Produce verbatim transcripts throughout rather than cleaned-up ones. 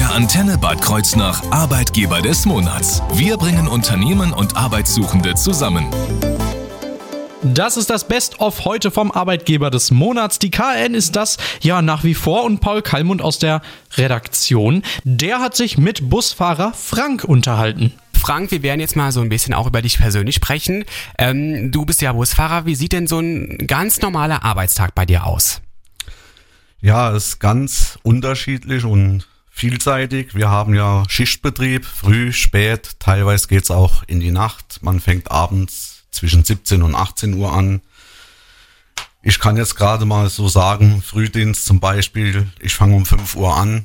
Der Antenne Bad Kreuznach Arbeitgeber des Monats. Wir bringen Unternehmen und Arbeitssuchende zusammen. Das ist das Best-of heute vom Arbeitgeber des Monats. Die K N ist das ja nach wie vor und Paul Kallmund aus der Redaktion, der hat sich mit Busfahrer Frank unterhalten. Frank, wir werden jetzt mal so ein bisschen auch über dich persönlich sprechen. Ähm, du bist ja Busfahrer. Wie sieht denn so ein ganz normaler Arbeitstag bei dir aus? Ja, es ist ganz unterschiedlich und vielseitig. Wir haben ja Schichtbetrieb, früh, spät, teilweise geht's auch in die Nacht. Man fängt abends zwischen siebzehn und achtzehn Uhr an. Ich kann jetzt gerade mal so sagen, Frühdienst zum Beispiel, ich fange um fünf Uhr an.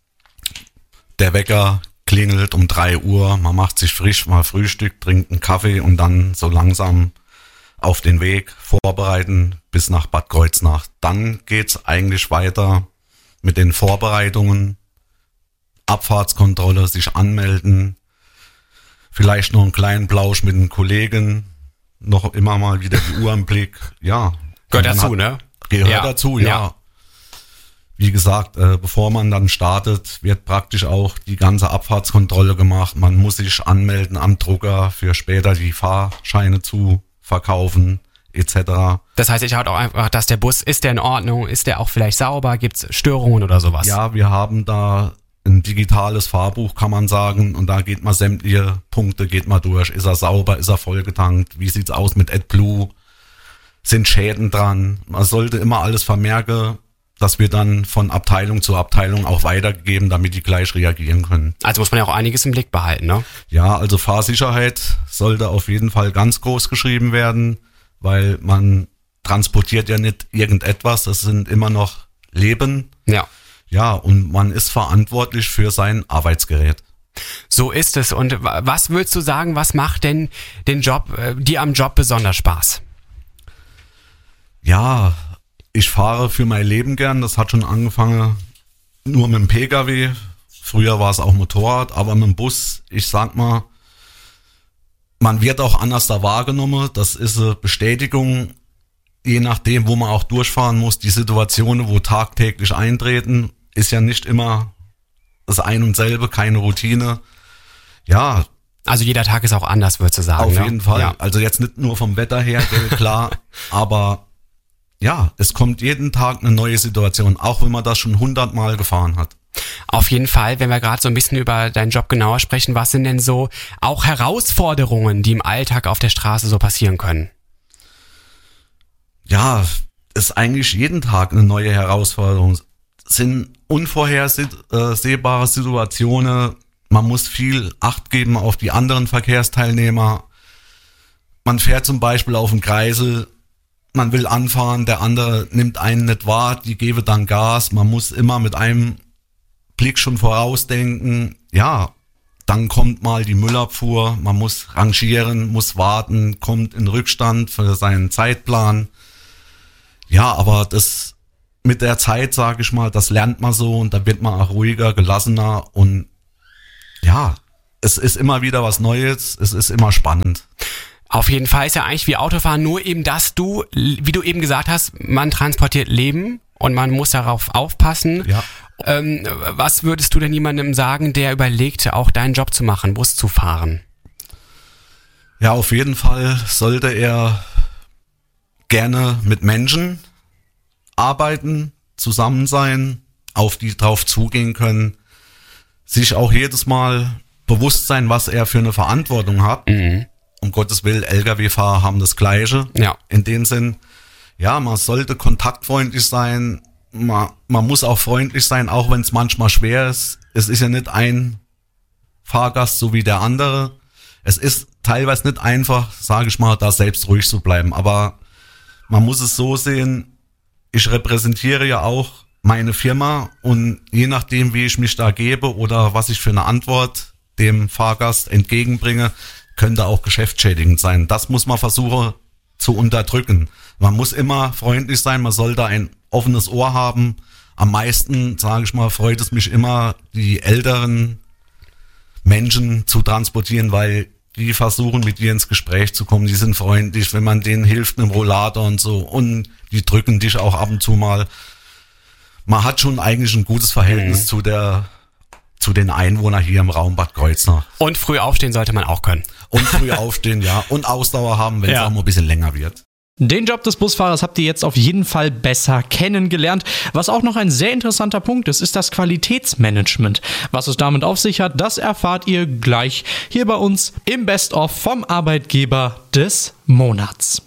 Der Wecker klingelt um drei Uhr, man macht sich frisch, mal Frühstück, trinkt einen Kaffee und dann so langsam auf den Weg vorbereiten bis nach Bad Kreuznach. Dann geht's eigentlich weiter mit den Vorbereitungen, Abfahrtskontrolle, sich anmelden, vielleicht noch einen kleinen Plausch mit den Kollegen, noch immer mal wieder die Uhr im Blick. Ja. Gehört dazu, hat, ne? Gehört ja. dazu, ja. ja. Wie gesagt, äh, bevor man dann startet, wird praktisch auch die ganze Abfahrtskontrolle gemacht. Man muss sich anmelden am Drucker für später die Fahrscheine zu verkaufen et cetera. Das heißt, ich schaue auch einfach, dass der Bus, ist der in Ordnung, ist der auch vielleicht sauber, gibt es Störungen oder sowas? Ja, wir haben da ein digitales Fahrbuch, kann man sagen, und da geht man sämtliche Punkte, geht man durch. Ist er sauber, ist er vollgetankt, wie sieht's aus mit AdBlue, sind Schäden dran? Man sollte immer alles vermerken, dass wir dann von Abteilung zu Abteilung auch weitergeben, damit die gleich reagieren können. Also muss man ja auch einiges im Blick behalten, ne? Ja, also Fahrsicherheit sollte auf jeden Fall ganz groß geschrieben werden, weil man transportiert ja nicht irgendetwas, das sind immer noch Leben. Ja. Ja, und man ist verantwortlich für sein Arbeitsgerät. So ist es. Und was würdest du sagen, was macht denn den Job, äh, dir am Job besonders Spaß? Ja, ich fahre für mein Leben gern. Das hat schon angefangen nur mit dem Pkw. Früher war es auch Motorrad, aber mit dem Bus, ich sag mal, man wird auch anders da wahrgenommen. Das ist eine Bestätigung, je nachdem, wo man auch durchfahren muss. Die Situationen, wo tagtäglich eintreten, ist ja nicht immer das ein und selbe, keine Routine. Ja. Also jeder Tag ist auch anders, würdest du sagen. Auf ne? jeden Fall. Ja. Also jetzt nicht nur vom Wetter her, klar, aber ja, es kommt jeden Tag eine neue Situation, auch wenn man das schon hundertmal gefahren hat. Auf jeden Fall, wenn wir gerade so ein bisschen über deinen Job genauer sprechen, was sind denn so auch Herausforderungen, die im Alltag auf der Straße so passieren können? Ja, ist eigentlich jeden Tag eine neue Herausforderung. Es sind unvorhersehbare Situationen, man muss viel Acht geben auf die anderen Verkehrsteilnehmer. Man fährt zum Beispiel auf dem Kreisel, man will anfahren, der andere nimmt einen nicht wahr, die gebe dann Gas. Man muss immer mit einem Blick schon vorausdenken. Ja, dann kommt mal die Müllabfuhr, man muss rangieren, muss warten, kommt in Rückstand für seinen Zeitplan. Ja, aber das mit der Zeit, sage ich mal, das lernt man so und da wird man auch ruhiger, gelassener und ja, es ist immer wieder was Neues, es ist immer spannend. Auf jeden Fall ist ja eigentlich wie Autofahren nur eben, dass du, wie du eben gesagt hast, man transportiert Leben und man muss darauf aufpassen. Ja. Ähm, was würdest du denn jemandem sagen, der überlegt, auch deinen Job zu machen, Bus zu fahren? Ja, auf jeden Fall sollte er gerne mit Menschen arbeiten, zusammen sein, auf die drauf zugehen können, sich auch jedes Mal bewusst sein, was er für eine Verantwortung hat. Mhm. Um Gottes Willen, L K W-Fahrer haben das Gleiche. Ja. In dem Sinn, ja, man sollte kontaktfreundlich sein. Man, man muss auch freundlich sein, auch wenn es manchmal schwer ist. Es ist ja nicht ein Fahrgast so wie der andere. Es ist teilweise nicht einfach, sage ich mal, da selbst ruhig zu bleiben. Aber man muss es so sehen, ich repräsentiere ja auch meine Firma und je nachdem, wie ich mich da gebe oder was ich für eine Antwort dem Fahrgast entgegenbringe, könnte auch geschäftsschädigend sein. Das muss man versuchen zu unterdrücken. Man muss immer freundlich sein, man sollte ein offenes Ohr haben. Am meisten, sage ich mal, freut es mich immer, die älteren Menschen zu transportieren, weil die versuchen, mit dir ins Gespräch zu kommen. Die sind freundlich, wenn man denen hilft mit dem Rollator und so. Und die drücken dich auch ab und zu mal. Man hat schon eigentlich ein gutes Verhältnis mhm. zu der zu den Einwohnern hier im Raum Bad Kreuznach. Und früh aufstehen sollte man auch können. Und früh aufstehen, ja. Und Ausdauer haben, wenn es Ja. auch mal ein bisschen länger wird. Den Job des Busfahrers habt ihr jetzt auf jeden Fall besser kennengelernt. Was auch noch ein sehr interessanter Punkt ist, ist das Qualitätsmanagement. Was es damit auf sich hat, das erfahrt ihr gleich hier bei uns im Best-of vom Arbeitgeber des Monats.